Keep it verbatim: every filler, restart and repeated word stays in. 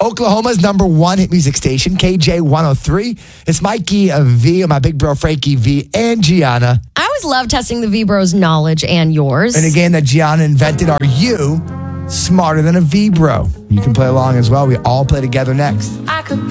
Oklahoma's number one hit music station, K J one oh three. It's Mikey uh, V and my big bro Frankie V and Gianna. I always love testing the V-Bros' knowledge and yours. And a game that Gianna invented. Are you smarter than a V-Bro? You can play along as well. We all play together next. I could